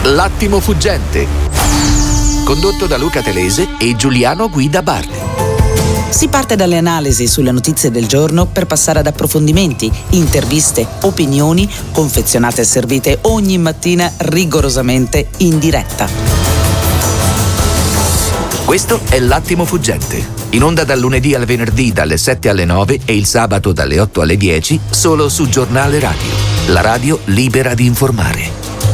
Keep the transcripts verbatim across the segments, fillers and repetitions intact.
L'attimo fuggente, condotto da Luca Telese e Giuliano Guida Bardi. Si parte dalle analisi sulle notizie del giorno per passare ad approfondimenti, interviste, opinioni, confezionate e servite ogni mattina rigorosamente in diretta. Questo è L'attimo fuggente, in onda dal lunedì al venerdì dalle sette alle nove e il sabato dalle otto alle dieci, solo su Giornale Radio, la radio libera di informare.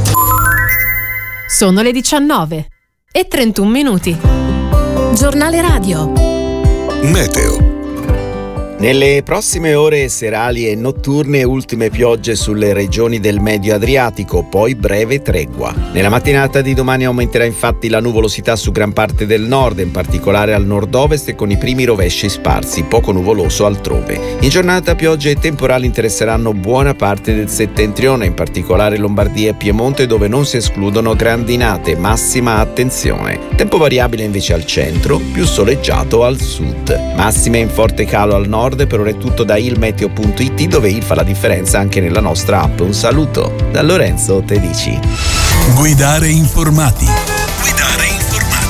Sono le diciannove e trentuno minuti. Giornale Radio. Meteo. Nelle prossime ore serali e notturne ultime piogge sulle regioni del Medio Adriatico, poi breve tregua. Nella mattinata di domani aumenterà infatti la nuvolosità su gran parte del nord, in particolare al nord-ovest e con i primi rovesci sparsi, poco nuvoloso altrove. In giornata piogge e temporali interesseranno buona parte del settentrione, in particolare Lombardia e Piemonte, dove non si escludono grandinate, massima attenzione. Tempo variabile invece al centro, più soleggiato al sud. Massime in forte calo al nord. Per ora è tutto da ilmeteo punto it, dove il fa la differenza anche nella nostra app. Un saluto da Lorenzo Tedici. Guidare informati. Guidare informati.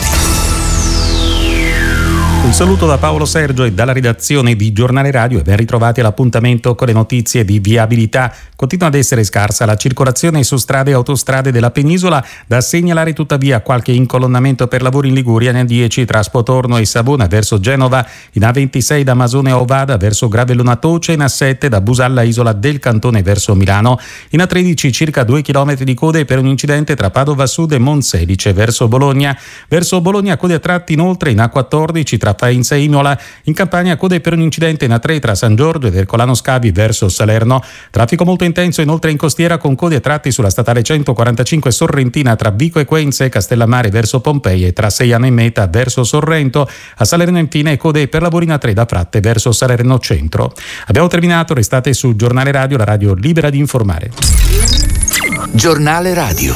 Un saluto da Paolo Sergio e dalla redazione di Giornale Radio e ben ritrovati all'appuntamento con le notizie di viabilità. Continua ad essere scarsa la circolazione su strade e autostrade della penisola, da segnalare tuttavia qualche incolonnamento per lavori in Liguria in A dieci tra Spotorno e Savona verso Genova, in A ventisei da Masone a Ovada verso Gravellona Toce, in A sette da Busalla Isola del Cantone verso Milano, in A tredici circa due chilometri di code per un incidente tra Padova Sud e Monselice verso Bologna. Verso Bologna code a tratti inoltre in A quattordici tra Faenza e Imola, in Campania code per un incidente in A tre tra San Giorgio ed Ercolano Scavi verso Salerno, traffico molto intenso inoltre in costiera con code a tratti sulla statale centoquarantacinque Sorrentina tra Vico e Quenze, Castellammare verso Pompei e tra Seiano e Meta verso Sorrento. A Salerno infine code per lavori in A tre da Fratte verso Salerno Centro. Abbiamo terminato, restate su Giornale Radio, la radio libera di informare. Giornale Radio,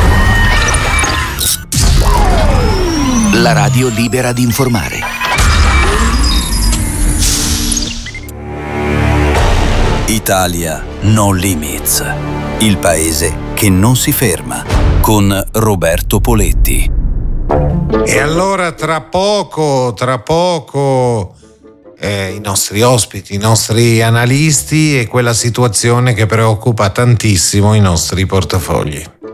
la radio libera di informare. Italia No Limits, il paese che non si ferma, con Roberto Poletti. E allora tra poco, tra poco eh, i nostri ospiti, i nostri analisti e quella situazione che preoccupa tantissimo i nostri portafogli.